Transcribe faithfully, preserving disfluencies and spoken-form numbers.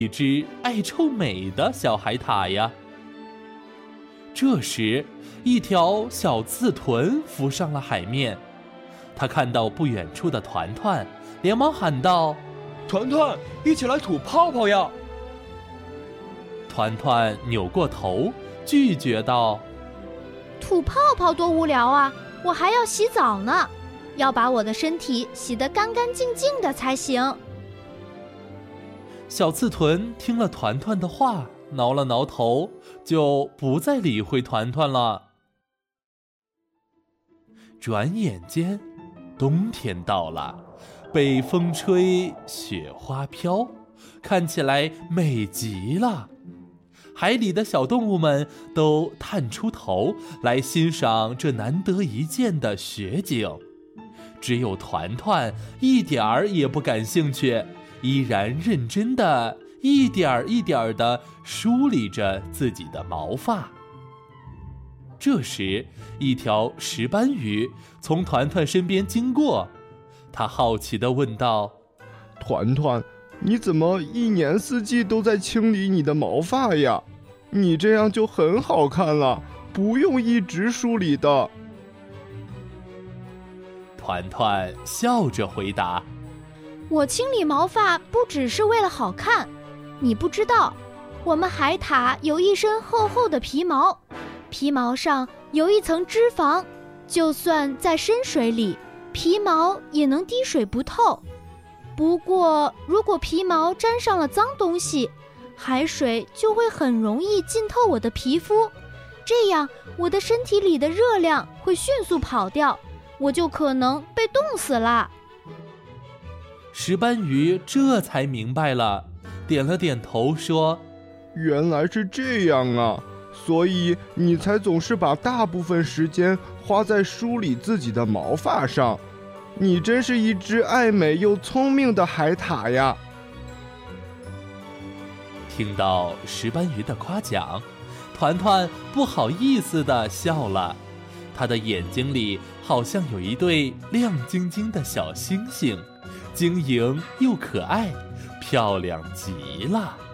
一只爱臭美的小海獭呀。这时，一条小刺豚浮上了海面，它看到不远处的团团，连忙喊道：“ 团团，一起来吐泡泡呀！” 团团扭过头，拒绝道：“ 吐泡泡多无聊啊！我还要洗澡呢，要把我的身体洗得干干净净的才行。” 小刺豚听了团团的话，挠了挠头，就不再理会团团了。转眼间，冬天到了，北风吹，雪花飘，看起来美极了。海里的小动物们都探出头来欣赏这难得一见的雪景，只有团团一点儿也不感兴趣，依然认真地一点儿一点儿地梳理着自己的毛发。这时，一条石斑鱼从团团身边经过，他好奇地问道：“ 团团，你怎么一年四季都在清理你的毛发呀？你这样就很好看了，不用一直梳理的。” 团团笑着回答：“ 我清理毛发不只是为了好看，你不知道，我们海獭有一身厚厚的皮毛，皮毛上有一层脂肪，就算在深水里，皮毛也能滴水不透。不过，如果皮毛沾上了脏东西，海水就会很容易浸透我的皮肤，这样我的身体里的热量会迅速跑掉，我就可能被冻死了。” 石斑鱼这才明白了，点了点头说：“ 原来是这样啊，所以你才总是把大部分时间花在梳理自己的毛发上。你真是一只爱美又聪明的海獭呀！” 听到石斑鱼的夸奖，团团不好意思地笑了，他的眼睛里好像有一对亮晶晶的小星星，晶莹又可爱，漂亮极了。